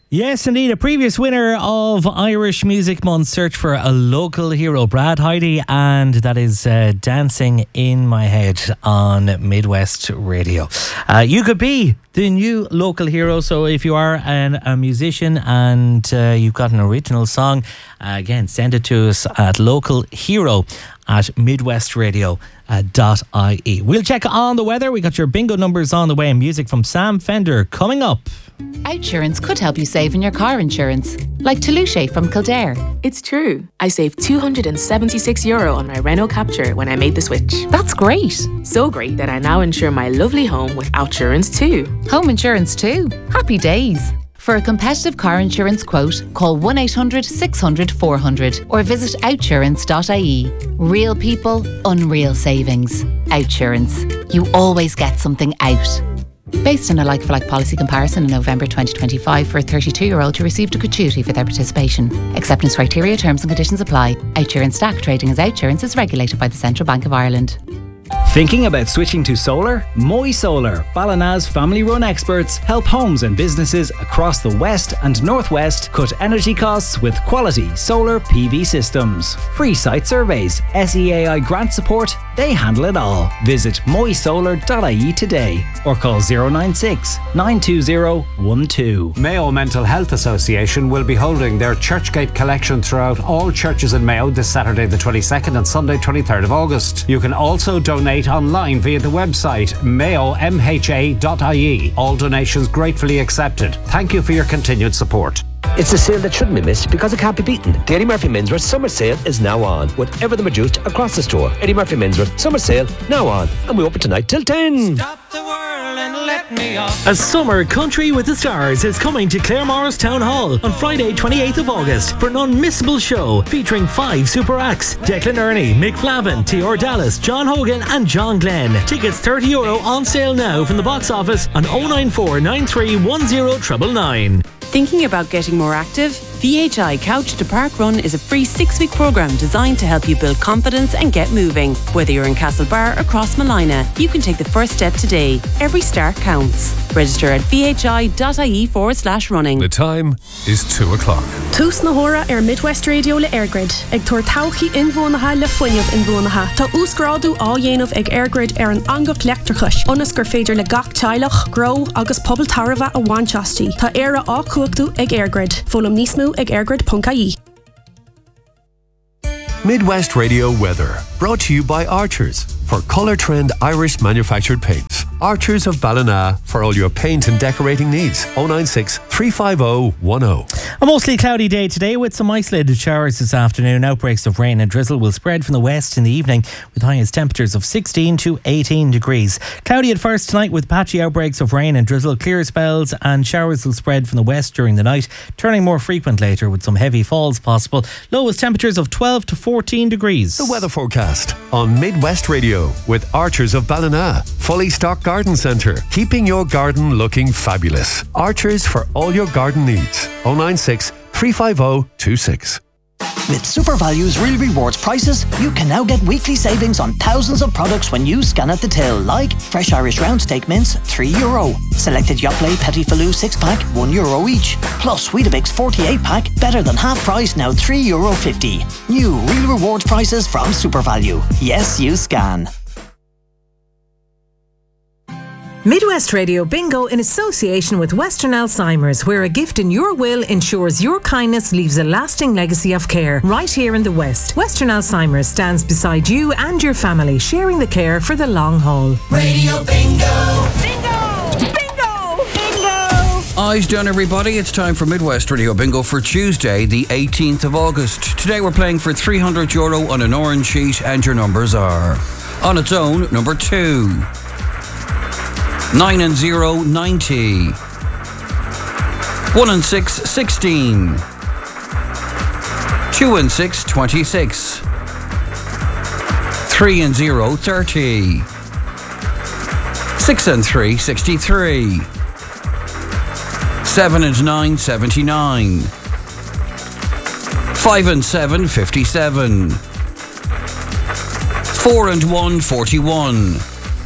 Yes, indeed. A previous winner of Irish Music Month search for a local hero, Brad Heidi, and that is Dancing in My Head on Midwest Radio. You could be the new local hero. So if you are a musician and you've got an original song, again, send it to us at localhero@midwestradio.ie. We'll check on the weather. We got your bingo numbers on the way and music from Sam Fender coming up. Outsurance could help you save in your car insurance, like Toulouse from Kildare. It's true. I saved €276 on my Renault Captur when I made the switch. That's great. So great that I now insure my lovely home with Outsurance too. Home insurance too. Happy days. For a competitive car insurance quote, call 1-800-600-400 or visit outsurance.ie. Real people, unreal savings. Outsurance. You always get something out. Based on a like-for-like policy comparison in November 2025 for a 32-year-old who received a gratuity for their participation. Acceptance criteria, terms and conditions apply. Outsurance DAC trading as Outsurance is regulated by the Central Bank of Ireland. Thinking about switching to solar? Moy Solar, Ballina's family-run experts, help homes and businesses across the West and Northwest cut energy costs with quality solar PV systems. Free site surveys, SEAI grant support, they handle it all. Visit moysolar.ie today or call 096 920 12. Mayo Mental Health Association will be holding their Churchgate collection throughout all churches in Mayo this Saturday the 22nd and Sunday 23rd of August. You can also donate online via the website mayomha.ie. All donations gratefully accepted. Thank you for your continued support. It's a sale that shouldn't be missed because it can't be beaten. The Eddie Murphy Menswear Summer Sale is now on, with everything reduced across the store. Eddie Murphy Menswear Summer Sale now on, and we open tonight till 10. Stop the world and let me off. A Summer Country with the Stars is coming to Claremorris Town Hall on Friday 28th of August for an unmissable show featuring 5 super acts: Declan Ernie, Mick Flavin, T.R. Dallas, John Hogan and John Glenn. Tickets €30 on sale now from the box office on 094 9310 999. Thinking about getting more active? VHI Couch to Park Run is a free 6-week programme designed to help you build confidence and get moving. Whether you're in Castlebar or Crossmalina, you can take the first step today. Every start counts. Register at vhi.ie/running. The time is 2 o'clock. Tús na hora Midwest Radio le Airgrid. Ag tuair tauchi inbhuanacha le foiineamh inbhuanacha. Tá úsgrádu á dhéanamh ag Airgrid an angach leachtarchais. Onas gur féidir le gach teilech, grow agus pobl tarva a bhainteastí. Tá éire á cuachú ag Airgrid. Fólam nísmú ag airgrid.ie. Midwest Radio weather, brought to you by Archers for Colour Trend Irish manufactured paints. Archers of Ballina for all your paint and decorating needs. 096 350 10. A mostly cloudy day today with some isolated showers this afternoon. Outbreaks of rain and drizzle will spread from the west in the evening with highest temperatures of 16 to 18 degrees. Cloudy at first tonight with patchy outbreaks of rain and drizzle. Clear spells and showers will spread from the west during the night, turning more frequent later with some heavy falls possible. Lowest temperatures of 12 to 14 degrees. The weather forecast on Midwest Radio with Archers of Ballina. Fully stocked garden centre, keeping your garden looking fabulous. Archers for all your garden needs. 096 350 26. With SuperValue's Real Rewards prices, you can now get weekly savings on thousands of products when you scan at the till, like fresh Irish round steak mince, €3. Selected Yoplait Petit Falou 6-pack, €1 each. Plus Weetabix 48-pack, better than half price, now €3.50. New Real Rewards prices from SuperValue. Yes, you scan. Midwest Radio Bingo in association with Western Alzheimer's, where a gift in your will ensures your kindness leaves a lasting legacy of care right here in the West. Western Alzheimer's stands beside you and your family, sharing the care for the long haul. Radio Bingo! Bingo! Bingo! Bingo! Eyes down, everybody. It's time for Midwest Radio Bingo for Tuesday, the 18th of August. Today we're playing for €300 on an orange sheet, and your numbers are: on its own, number 2. 9 and 0, 90. 1 and 6, 16. 2 and 6, 26. 3 and 0, 30. 6 and 3, 63. 7 and 9, 79. 5 and 7, 57. 4 and 1, 41.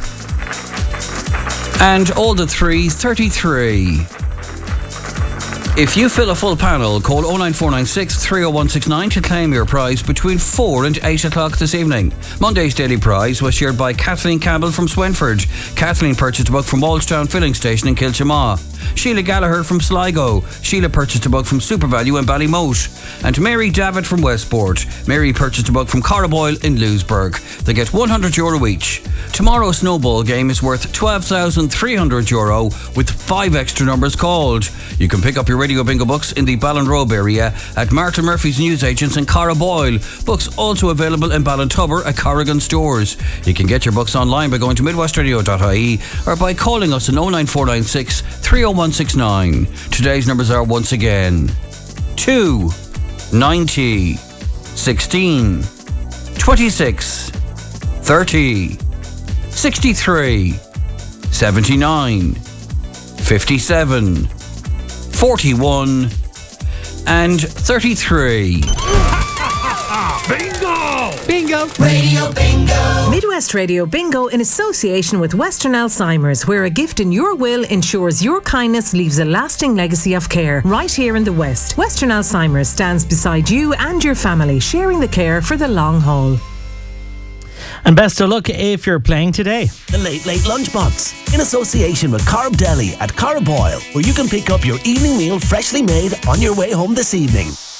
And all the 3s, 33. If you fill a full panel, call 09496 30169 to claim your prize between 4 and 8 o'clock this evening. Monday's daily prize was shared by Kathleen Campbell from Swinford. Kathleen purchased a book from Wallstown Filling Station in Kilchamaw. Sheila Gallagher from Sligo. Sheila purchased a book from SuperValue in Ballymote. And Mary Davitt from Westport. Mary purchased a book from Carraboyle in Lewisburg. They get €100 each. Tomorrow's snowball game is worth €12,300 with 5 extra numbers called. You can pick up your Radio Bingo books in the Ballinrobe area at Martin Murphy's newsagents in Carraboyle. Books also available in Ballintubber at Corrigan stores. You can get your books online by going to midwestradio.ie or by calling us on 09496 30169. Today's numbers are once again 2, 90, 16, 26, 30, 63, 79, 57, 41 and 33. Bingo! Bingo! Radio Bingo! Midwest Radio Bingo in association with Western Alzheimer's, where a gift in your will ensures your kindness leaves a lasting legacy of care. Right here in the West, Western Alzheimer's stands beside you and your family, sharing the care for the long haul. And best of luck if you're playing today. The Late Late Lunchbox, in association with Carb Deli at Carraboyle, where you can pick up your evening meal freshly made on your way home this evening.